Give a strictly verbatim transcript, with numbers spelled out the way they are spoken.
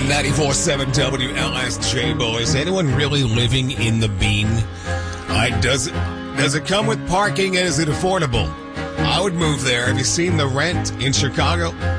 ninety-four point seven W L S J, boys. Anyone really living in the bean? Uh, does it does it come with parking and is it affordable? I would move there. Have you seen the rent in Chicago?